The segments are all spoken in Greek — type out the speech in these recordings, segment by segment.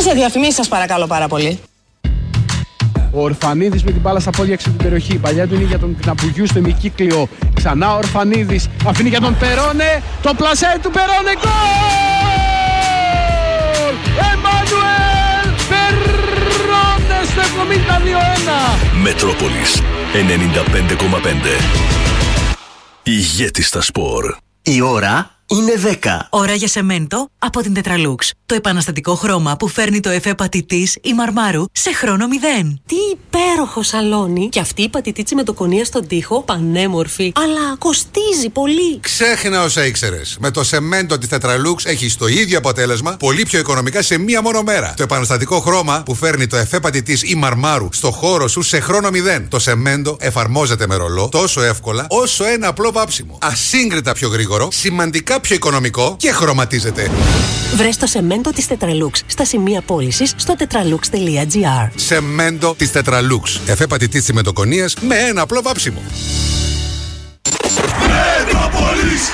Πάμε σε διαφημίσεις, σας παρακαλώ πάρα πολύ. Ο Ορφανίδης με την μπάλα στα πόδια έξω από την περιοχή. Η παλιά του είναι για τον Κναπουργιού στο ημικύκλιο. Ξανά ο Ορφανίδης αφήνει για τον Περόνε. Το πλασέ του Περόνε. Γκολ! Εμμανουέλ Περόνε στο 72-1. Μετρόπολης 95,5. Ηγέτη στα σπορ. Η ώρα είναι 10. Ώρα για σεμέντο από την Τετραλούξ. Το επαναστατικό χρώμα που φέρνει το εφέ πατητής ή μαρμάρου σε χρόνο 0. Τι υπέροχο σαλόνι! Και αυτή η πατητίτσι με το κονία στον τοίχο, πανέμορφη. Αλλά κοστίζει πολύ. Ξέχνα όσα ήξερες. Με το σεμέντο της Τετραλούξ έχεις το ίδιο αποτέλεσμα, πολύ πιο οικονομικά σε μία μόνο μέρα. Το επαναστατικό χρώμα που φέρνει το εφέ πατητής ή μαρμάρου στο χώρο σου σε χρόνο 0. Το σεμέντο εφαρμόζεται με ρολό τόσο εύκολα όσο ένα απλό βάψιμο. Ασύγκριτα πιο γρήγορο, σημαντικά πιο οικονομικό και χρωματίζεται. Βρες το σεμέντο της Τετραλούξ στα σημεία πώλησης στο tetralux.gr. Σεμέντο της Τετραλούξ. Εφέ πατητής τσιμεντοκονίας με ένα απλό βάψιμο. Μετρόπολης.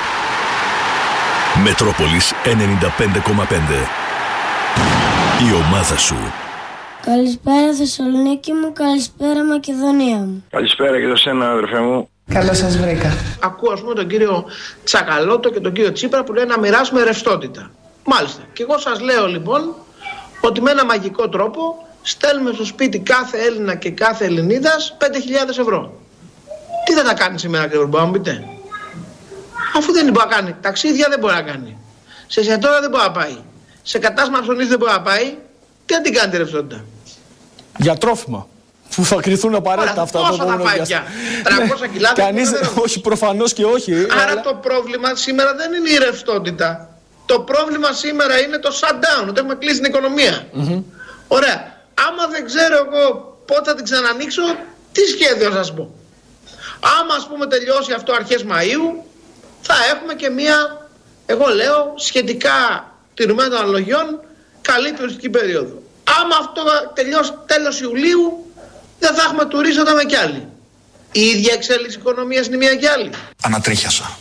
Μετρόπολης 95,5. Η ομάδα σου. Καλησπέρα Θεσσαλονίκη μου, καλησπέρα Μακεδονία μου. Καλησπέρα και σε εσένα αδερφέ μου. Καλώς σας βρήκα. Ακούω ας πούμε τον κύριο Τσακαλώτο και τον κύριο Τσίπρα που λένε να μοιράσουμε ρευστότητα. Μάλιστα. Και εγώ σας λέω λοιπόν ότι με ένα μαγικό τρόπο στέλνουμε στο σπίτι κάθε Έλληνα και κάθε Ελληνίδας 5.000 ευρώ. Τι θα τα κάνει σήμερα ακριβώς, μπορείτε να μου πείτε? Αφού δεν μπορεί να κάνει. Ταξίδια δεν μπορεί να κάνει. Σε εστιατόρια δεν μπορεί να πάει. Σε κατάστημα ψωνής δεν μπορεί να πάει. Τι θα την κάνει τη ρευστότητα? Για τρόφιμα. Που θα κρυθούν απαραίτητα αυτά. Πόσο θα πάει πια? 300 κιλά? Κανείς, όχι, προφανώς και όχι. Άρα αλλά... το πρόβλημα σήμερα δεν είναι η ρευστότητα. Το πρόβλημα σήμερα είναι το shutdown, ότι έχουμε κλείσει την οικονομία. Ωραία. Άμα δεν ξέρω εγώ πότε θα την ξανανοίξω, τι σχέδιο θα σας πω? Άμα ας πούμε τελειώσει αυτό αρχές Μαΐου, θα έχουμε και μία, εγώ λέω, σχετικά τηρουμένη των αναλογιών, καλή τουριστική περίοδο. Άμα αυτό τελειώσει τέλος Ιουλίου, δεν θα έχουμε τουρίσματα με κι άλλοι. Η ίδια εξέλιξη οικονομίας είναι μία κι άλλη. Ανατρίχιασα.